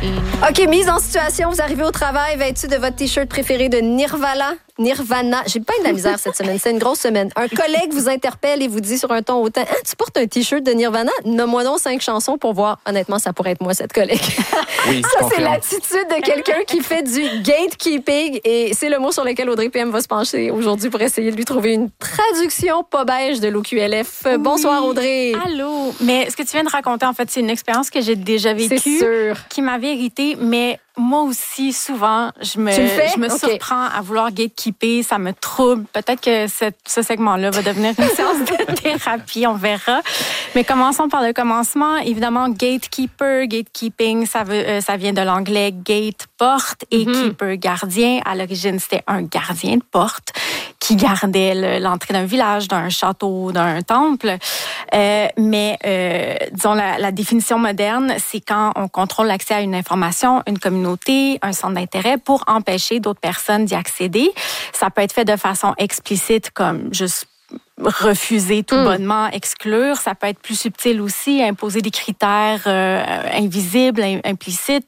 OK, mise en situation, vous arrivez au travail vêtu de votre T-shirt préféré de Nirvana. J'ai pas eu de la misère cette semaine, c'est une grosse semaine. Un collègue vous interpelle et vous dit sur un ton hautain, « tu portes un T-shirt de Nirvana? Nomme-moi donc 5 chansons pour voir. » Honnêtement, ça pourrait être moi, cette collègue. Oui, ça, c'est l'attitude de quelqu'un qui fait du gatekeeping et c'est le mot sur lequel Audrey PM va se pencher aujourd'hui pour essayer de lui trouver une traduction pas beige de l'OQLF. Oui. Bonsoir, Audrey. Allô. Mais ce que tu viens de raconter, en fait, c'est une expérience que j'ai déjà vécue, qui m'avait irritée, mais moi aussi, souvent, je me surprends à vouloir gatekeeper. Ça me trouble. Peut-être que ce segment-là va devenir une séance de thérapie. On verra. Mais commençons par le commencement. Évidemment, gatekeeper, gatekeeping, ça vient de l'anglais gate, porte, et keeper, gardien. À l'origine, c'était un gardien de porte qui gardait l'entrée d'un village, d'un château, d'un temple. Disons, la définition moderne, c'est quand on contrôle l'accès à une information, une communauté, un centre d'intérêt pour empêcher d'autres personnes d'y accéder. Ça peut être fait de façon explicite, comme juste refuser tout bonnement, exclure. Ça peut être plus subtil aussi, imposer des critères invisibles, implicites.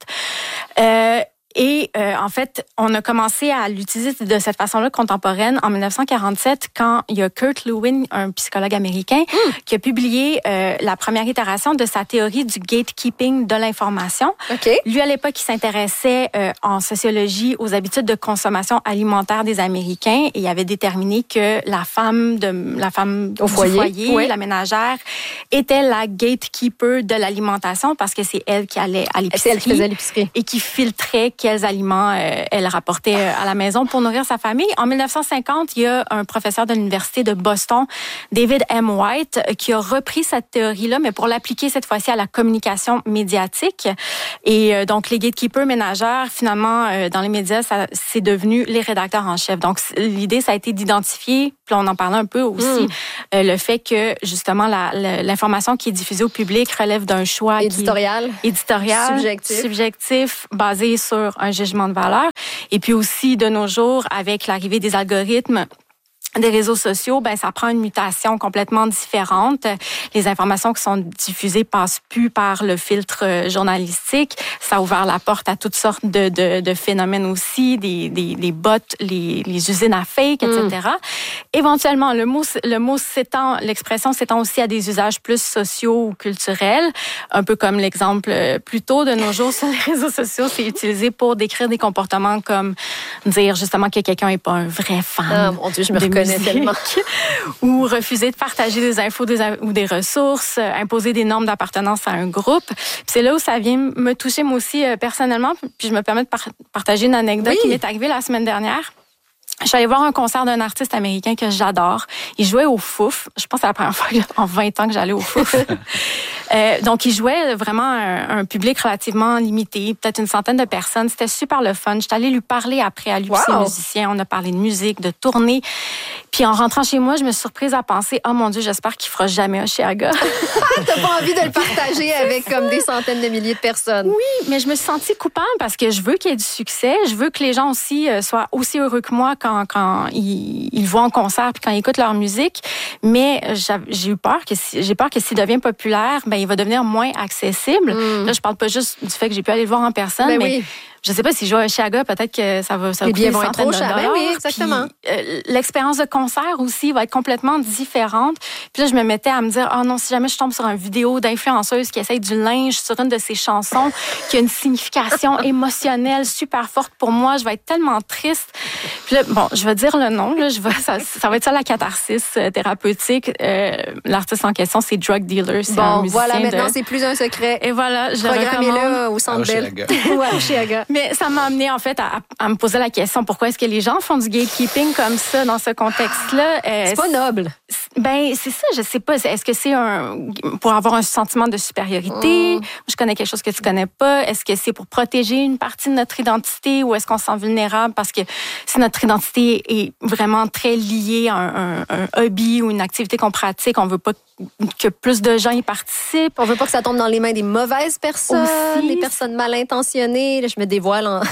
En fait, on a commencé à l'utiliser de cette façon-là contemporaine en 1947 quand il y a Kurt Lewin, un psychologue américain, qui a publié la première itération de sa théorie du gatekeeping de l'information. Okay. Lui, à l'époque, il s'intéressait en sociologie aux habitudes de consommation alimentaire des Américains et il avait déterminé que la femme au foyer, la ménagère, était la gatekeeper de l'alimentation parce que c'est elle qui allait à l'épicerie. C'est elle qui faisait l'épicerie. Et qui filtrait quels aliments elle rapportait à la maison pour nourrir sa famille. En 1950, il y a un professeur de l'Université de Boston, David M. White, qui a repris cette théorie-là, mais pour l'appliquer cette fois-ci à la communication médiatique. Et donc, les gatekeepers ménagères, finalement, dans les médias, c'est devenu les rédacteurs en chef. Donc, l'idée, ça a été d'identifier, puis on en parlait un peu aussi, le fait que, justement, l'information qui est diffusée au public relève d'un choix éditorial, subjectif, basé sur un jugement de valeur. Et puis aussi, de nos jours, avec l'arrivée des algorithmes, des réseaux sociaux, ça prend une mutation complètement différente. Les informations qui sont diffusées passent plus par le filtre journalistique. Ça a ouvert la porte à toutes sortes de phénomènes aussi, des bots, les usines à fake, etc. Éventuellement, le mot s'étend, l'expression s'étend aussi à des usages plus sociaux ou culturels, un peu comme l'exemple plus tôt de nos jours sur les réseaux sociaux, c'est utilisé pour décrire des comportements comme dire justement que quelqu'un n'est pas un vrai fan. Ah, mon Dieu, je me reconnais tellement. Ou refuser de partager des infos ou des ressources, imposer des normes d'appartenance à un groupe. Puis c'est là où ça vient me toucher moi aussi personnellement. Puis je me permets de partager une anecdote qui m'est arrivée la semaine dernière. Je suis allée voir un concert d'un artiste américain que j'adore. Il jouait au Fouf. Je pense que c'est la première fois en 20 ans que j'allais au Fouf. Donc, il jouait vraiment un public relativement limité, peut-être une centaine de personnes. C'était super le fun. J'étais allée lui parler après à lui, ses musiciens. On a parlé de musique, de tournée. Puis en rentrant chez moi, je me suis surprise à penser, oh mon Dieu, j'espère qu'il fera jamais Oshéaga. T'as pas envie de le partager avec comme des centaines de milliers de personnes. Oui, mais je me suis sentie coupable parce que je veux qu'il y ait du succès. Je veux que les gens aussi soient aussi heureux que moi quand ils voient en concert puis quand ils écoutent leur musique. Mais j'ai peur que s'il devient populaire, il va devenir moins accessible. Là, je parle pas juste du fait que j'ai pu aller le voir en personne, mais je sais pas si je joue à Oshéaga, peut-être que ça va coûter des centaines de dollars. Oui, exactement. Puis, l'expérience de concert aussi va être complètement différente. Puis là, je me mettais à me dire, oh non, si jamais je tombe sur une vidéo d'influenceuse qui essaye du linge sur une de ses chansons, qui a une signification émotionnelle super forte pour moi, je vais être tellement triste. Puis là, je vais dire le nom. Là, ça va être ça la catharsis thérapeutique. L'artiste en question, c'est Drug Dealer. C'est un musicien voilà, maintenant, c'est plus un secret. Et voilà, je Programmez-le au Centre Bell. Oshéaga. Mais ça m'a amené en fait à me poser la question, pourquoi est-ce que les gens font du gatekeeping comme ça dans ce contexte-là? C'est pas noble. C'est ça, je sais pas. Est-ce que c'est pour avoir un sentiment de supériorité? Je connais quelque chose que tu connais pas. Est-ce que c'est pour protéger une partie de notre identité ou est-ce qu'on se sent vulnérable parce que si notre identité est vraiment très liée à un hobby ou une activité qu'on pratique, on veut pas que plus de gens y participent. On veut pas que ça tombe dans les mains des mauvaises personnes, des personnes mal intentionnées. Là, je me dévoile en...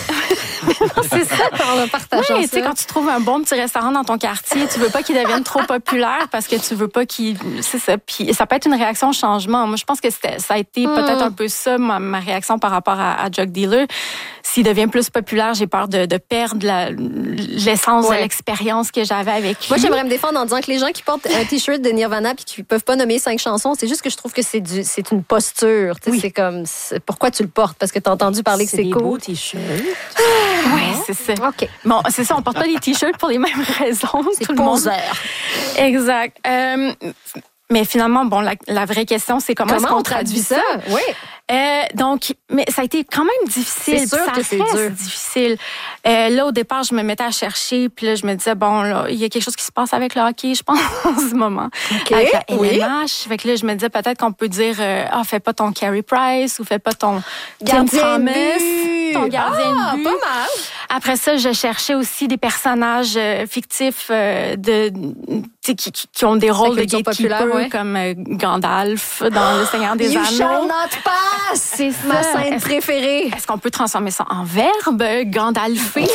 c'est ça. En partageant ça. Quand tu trouves un bon petit restaurant dans ton quartier, tu veux pas qu'il devienne trop populaire. parce que tu veux pas qu'il... C'est ça. Puis ça peut être une réaction au changement. Moi, je pense que ça a été peut-être un peu ça, ma réaction par rapport à Drug Dealer. S'il devient plus populaire, j'ai peur de perdre l'essence de l'expérience que j'avais avec lui. Moi, j'aimerais me défendre en disant que les gens qui portent un T-shirt de Nirvana puis qui peuvent pas nommer 5 chansons, c'est juste que je trouve que c'est une posture. Oui. C'est comme, pourquoi tu le portes? Parce que tu as entendu parler que c'est cool. C'est des beaux T-shirts. Oui, c'est ça. OK. Bon, c'est ça, on porte pas des T-shirts pour les mêmes raisons. C'est poseur. Exact. Mais finalement, bon, la vraie question, c'est comment est-ce qu'on traduit ça? Oui. Donc, mais ça a été quand même difficile. C'est sûr que c'est dur. Difficile. Là, au départ, je me mettais à chercher, puis là, je me disais, bon, là, il y a quelque chose qui se passe avec le hockey, je pense, en ce moment. Okay. Avec la LNH. Fait que là, je me disais, peut-être qu'on peut dire, fais pas ton Carey Price, ou fais pas ton gardien de but. Ton gardien de but. Pas mal. Après ça, je cherchais aussi des personnages fictifs qui ont des rôles de gatekeeper, comme Gandalf dans Le Seigneur des Anneaux. You shall not pass! C'est ma scène préférée. Est-ce qu'on peut transformer ça en verbe? Gandalfé?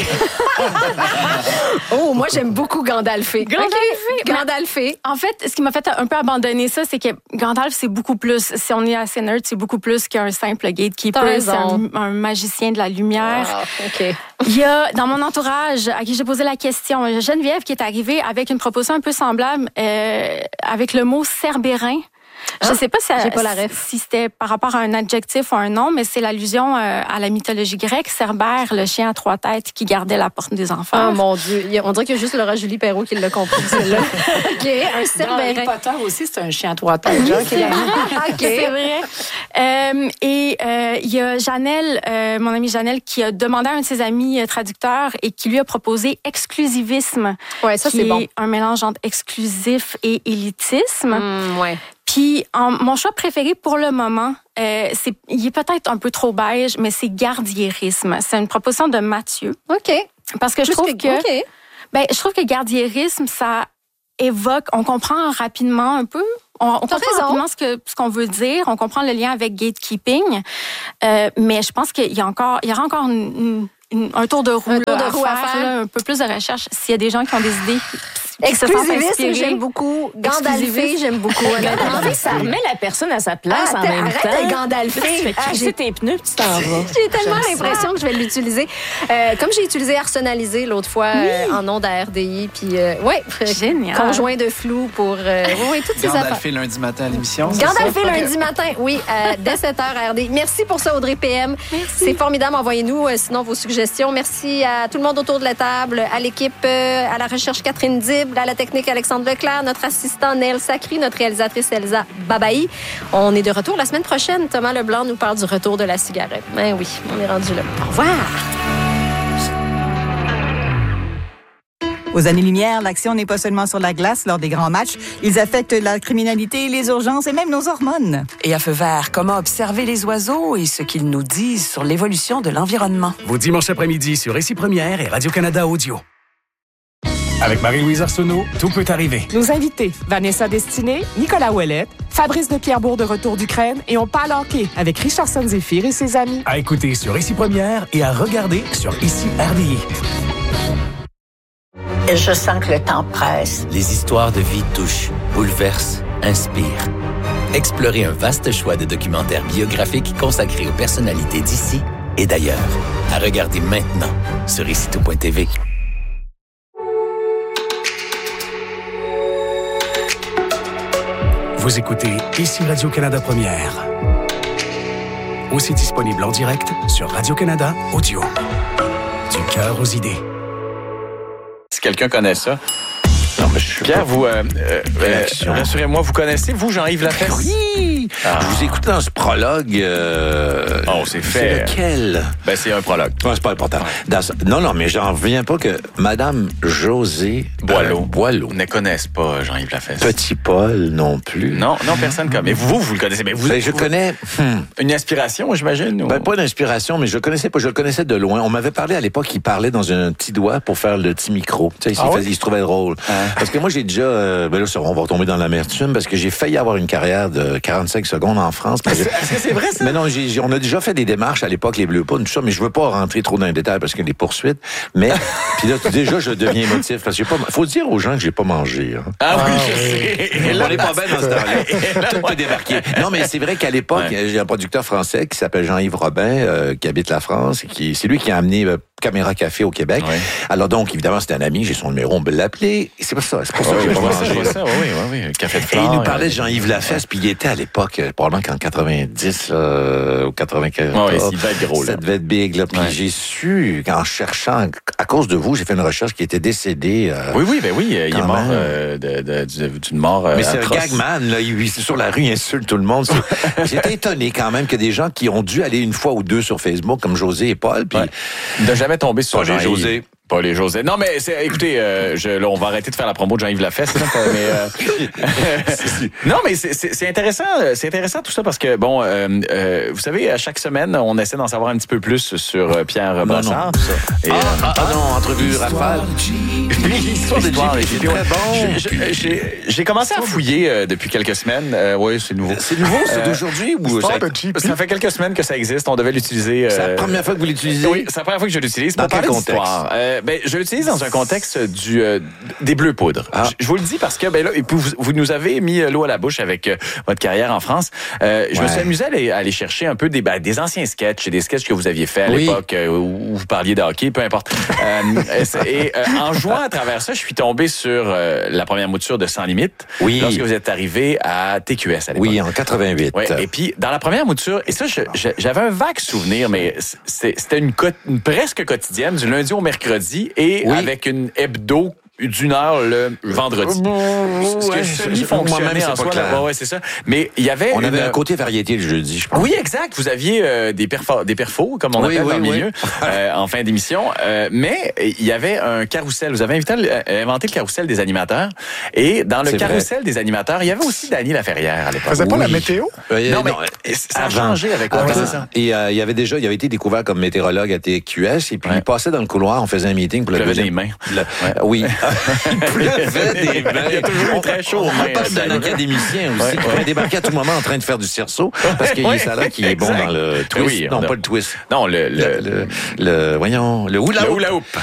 Oh, moi, j'aime beaucoup Gandalfé. Gandalfé. En fait, ce qui m'a fait un peu abandonner ça, c'est que Gandalf, c'est beaucoup plus, si on est assez nerd, c'est beaucoup plus qu'un simple gatekeeper. C'est un magicien de la lumière. Wow, OK. Il y a, dans mon entourage, à qui j'ai posé la question, Geneviève qui est arrivée avec une proposition un peu semblable, avec le mot cerbérin. Je ne sais pas si c'était par rapport à un adjectif ou un nom, mais c'est l'allusion à la mythologie grecque. Cerbère, le chien à 3 têtes qui gardait la porte des enfants. Oh mon Dieu, on dirait qu'il y a juste Laura Julie Perrault qui l'a compris, celle-là. OK, un cerbérin. Harry Potter aussi, c'est un chien à 3 têtes. OK. C'est vrai. Et il y a Janelle, mon amie Janelle, qui a demandé à un de ses amis traducteurs et qui lui a proposé exclusivisme. Ouais, ça, c'est bon. Un mélange entre exclusif et élitisme. Ouais. Puis, mon choix préféré pour le moment, il est peut-être un peu trop beige, mais c'est gardiérisme. C'est une proposition de Mathieu. OK. Parce que je trouve que gardiérisme, ça évoque, on comprend rapidement un peu. On comprend rapidement ce qu'on veut dire. On comprend le lien avec gatekeeping. Mais je pense qu'il y aura encore un tour de roue, à faire. Un peu plus de recherche. S'il y a des gens qui ont des idées... Exclusivisme, j'aime beaucoup. Gandalfé, j'aime beaucoup. Gandalfé, ça remet la personne à sa place en même temps. Arrête de Gandalfé. J'ai tes pneus, tu t'en vas. J'ai tellement l'impression que je vais l'utiliser. Comme j'ai utilisé Arsenalisé l'autre fois en nom d'ARDI. Puis, génial. Conjoint de flou pour toutes ces affaires. Gandalfé lundi matin à l'émission. Gandalfé lundi matin, oui, dès 7h à RDI. Merci pour ça, Audrey PM. Merci. C'est formidable. Envoyez-nous sinon vos suggestions. Merci à tout le monde autour de la table, à l'équipe, à la recherche Catherine Dib, à la technique Alexandre Leclerc, notre assistant Neil Sacri, notre réalisatrice Elsa Babaï. On est de retour la semaine prochaine. Thomas Leblanc nous parle du retour de la cigarette. Ben oui, on est rendu là. Au revoir. Aux années-lumière, l'action n'est pas seulement sur la glace lors des grands matchs. Ils affectent la criminalité, les urgences et même nos hormones. Et à feu vert, comment observer les oiseaux et ce qu'ils nous disent sur l'évolution de l'environnement. Vos dimanches après-midi sur Ici Première et Radio-Canada Audio. Avec Marie-Louise Arsenault, tout peut arriver. Nos invités, Vanessa Destinée, Nicolas Ouellette, Fabrice de Pierrebourg de retour d'Ukraine et on parle hockey avec Richardson Zephyr et ses amis. À écouter sur Ici Première et à regarder sur Ici RDI. Je sens que le temps presse. Les histoires de vie touchent, bouleversent, inspirent. Explorez un vaste choix de documentaires biographiques consacrés aux personnalités d'ici et d'ailleurs. À regarder maintenant sur icitout.tv. Vous écoutez Ici Radio-Canada Première. Aussi disponible en direct sur Radio-Canada Audio. Du cœur aux idées. Si quelqu'un connaît ça. Non, mais je suis Pierre, vous, rassurez-moi, vous connaissez, vous, Jean-Yves Lafesse? Oui! Je vous écoute dans ce prologue. C'est fait. C'est lequel? Ben, c'est un prologue. Non, c'est pas important. Non, mais j'en reviens pas que Madame Josée Boileau ne connaissent pas Jean-Yves Lafesse. Petit Paul non plus. Non, personne connaît. Mais vous le connaissez. Mais je connais. Une inspiration, j'imagine? Ou... Ben, pas d'inspiration, mais je le connaissais pas. Je le connaissais de loin. On m'avait parlé à l'époque, il parlait dans un petit doigt pour faire le petit micro. Tu sais, il se trouvait drôle. Parce que moi, j'ai déjà... on va retomber dans l'amertume parce que j'ai failli avoir une carrière de 45 45 secondes en France. Est-ce que c'est vrai, ça? Mais non, on a déjà fait des démarches à l'époque, les Bleu Poudre, tout ça, mais je veux pas rentrer trop dans les détails parce qu'il y a des poursuites. Mais, puis là, déjà, je deviens émotif parce que faut dire aux gens que j'ai pas mangé. Hein. Ah oui, je sais. On n'est pas bien dans ce temps-là. Tout peut débarquer. Non, mais c'est vrai qu'à l'époque, j'ai un producteur français qui s'appelle Jean-Yves Robin, qui habite la France, et c'est lui qui a amené Caméra Café au Québec. Oui. Alors donc, évidemment, c'était un ami, j'ai son numéro, on peut l'appeler. C'est pour ça que j'ai pas mangé. Oui, café de flore. Et il nous parlait de Jean-Yves Lafesse, puis il était à l'époque, probablement qu'en 90 ou 95. Oui, il devait être gros, là. Ça devait être big, là. Puis j'ai su, en cherchant, à cause de vous, j'ai fait une recherche qui était décédé. Oui, il est mort d'une mort mais c'est atroce. un gagman, là. Il sur la rue, il insulte tout le monde. J'étais étonné quand même que des gens qui ont dû aller une fois ou deux sur Facebook, comme José et Paul, puis de jamais tomber sur Jean-Yves. José. Pas les José. Non, mais écoutez, là, on va arrêter de faire la promo de Jean-Yves Lafesse. Là, non, mais c'est intéressant. C'est intéressant tout ça parce que, bon, vous savez, à chaque semaine, on essaie d'en savoir un petit peu plus sur Pierre Brassard. Non, entrevue rafale. L'histoire de JP. Très bon. J'ai commencé à fouiller depuis quelques semaines. Oui, c'est nouveau. C'est nouveau, c'est d'aujourd'hui ou ça fait quelques semaines que ça existe. On devait l'utiliser. C'est la première fois que vous l'utilisez? Oui, c'est la première fois que je l'utilise. Dans quel contexte? Je l'utilise dans un contexte des Bleu Poudre. Je vous le dis parce que là, vous nous avez mis l'eau à la bouche avec votre carrière en France. Je me suis amusé à aller chercher un peu des anciens sketchs et des sketchs que vous aviez fait à l'époque où vous parliez de hockey, peu importe. Et en jouant à travers ça, je suis tombé sur la première mouture de Sans Limite lorsque vous êtes arrivé à TQS à l'époque. Oui, en 88. Ouais, et puis, dans la première mouture, et ça, j'avais un vague souvenir, mais c'était une presque quotidienne, du lundi au mercredi, et avec une hebdo d'une heure le vendredi. Ce que semi-fonctionnait en soi. Ouais, c'est ça. Mais il y avait... On avait un côté variété le jeudi, je pense. Oui, exact. Vous aviez des perfos, comme on appelle dans le milieu, en fin d'émission. Mais il y avait un carrousel. Vous avez inventé le carrousel des animateurs. Et dans le carrousel des animateurs, il y avait aussi Dany Laferrière à l'époque. Faisait pas la météo? Non, mais ça a changé avec le temps. Ça. Et il avait été découvert comme météorologue à TQS. Et puis il passait dans le couloir, on faisait un meeting pour le deuxième. des mains. Oui. Il pleuvait des mains. Il y a toujours très chaud. On parle d'un académicien aussi qui pourrait débarquer à tout moment en train de faire du cerceau parce qu'il est ça là qui est bon dans le twist. Non, pas le twist. Non, voyons, le hula hoop.